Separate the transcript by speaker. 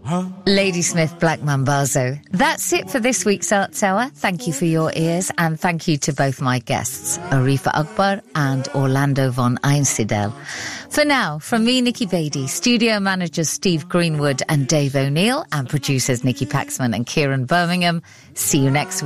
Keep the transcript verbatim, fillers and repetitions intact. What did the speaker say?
Speaker 1: Ladysmith Black Mambazo. That's it for this week's Arts Hour. Thank you for your ears, and thank you to both my guests, Arifa Akbar and Orlando von Einsiedel. For now, from me, Nikki Beatty, studio managers Steve Greenwood and Dave O'Neill, and producers Nikki Paxman and Kieran Birmingham, see you next week.